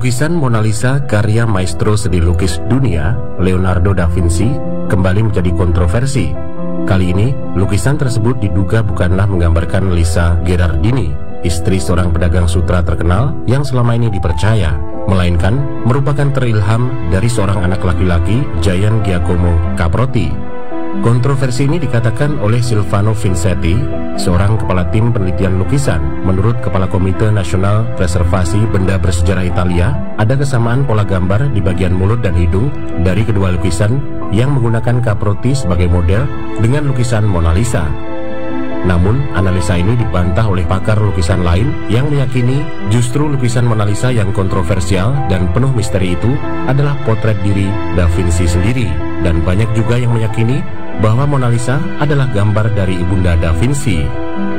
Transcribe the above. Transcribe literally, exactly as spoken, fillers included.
Lukisan Mona Lisa karya maestro seni lukis dunia Leonardo da Vinci kembali menjadi kontroversi. Kali ini, lukisan tersebut diduga bukanlah menggambarkan Lisa Gherardini, istri seorang pedagang sutra terkenal yang selama ini dipercaya, melainkan merupakan terilham dari seorang anak laki-laki, Gian Giacomo Caprotti. Kontroversi ini dikatakan oleh Silvano Vincetti, seorang kepala tim penelitian lukisan. Menurut Kepala Komite Nasional Preservasi Benda Bersejarah Italia, ada kesamaan pola gambar di bagian mulut dan hidung dari kedua lukisan yang menggunakan Caprotti sebagai model dengan lukisan Mona Lisa. Namun, analisa ini dibantah oleh pakar lukisan lain yang meyakini justru lukisan Mona Lisa yang kontroversial dan penuh misteri itu adalah potret diri Da Vinci sendiri. Dan banyak juga yang meyakini bahwa Mona Lisa adalah gambar dari ibunda Da Vinci.